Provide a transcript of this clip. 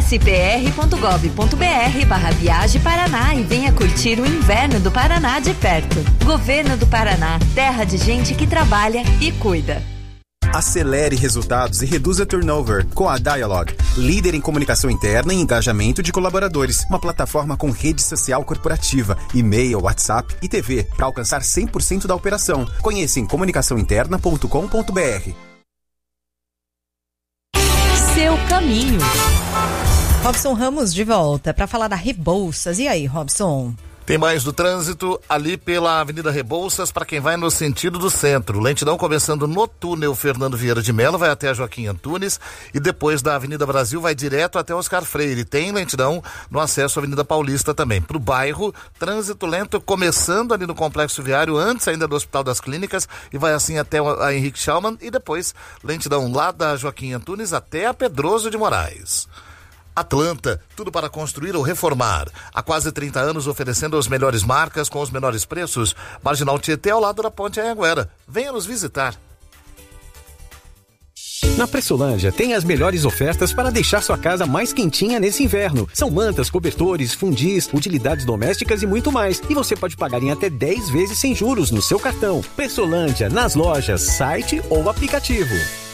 spr.gov.br/Viaje Paraná e venha curtir o inverno do Paraná de perto. Governo do Paraná, terra de gente que trabalha e cuida. Acelere resultados e reduza turnover com a Dialog, líder em comunicação interna e engajamento de colaboradores. Uma plataforma com rede social corporativa, e-mail, WhatsApp e TV para alcançar 100% da operação. Conheça em comunicaçãointerna.com.br. Seu caminho. Robson Ramos de volta para falar da Rebouças. E aí, Robson? Tem mais do trânsito ali pela Avenida Rebouças para quem vai no sentido do centro. Lentidão começando no túnel Fernando Vieira de Mello, vai até a Joaquim Antunes e depois da Avenida Brasil vai direto até Oscar Freire. Tem lentidão no acesso à Avenida Paulista também. Para o bairro, trânsito lento começando ali no Complexo Viário, antes ainda do Hospital das Clínicas e vai assim até a Henrique Schaumann e depois lentidão lá da Joaquim Antunes até a Pedroso de Moraes. Atlanta, tudo para construir ou reformar. Há quase 30 anos oferecendo as melhores marcas com os menores preços. Marginal Tietê ao lado da Ponte Anhanguera. Venha nos visitar. Na Pressolândia tem as melhores ofertas para deixar sua casa mais quentinha nesse inverno. São mantas, cobertores, fundis, utilidades domésticas e muito mais. E você pode pagar em até 10 vezes sem juros no seu cartão. Pressolândia, nas lojas, site ou aplicativo.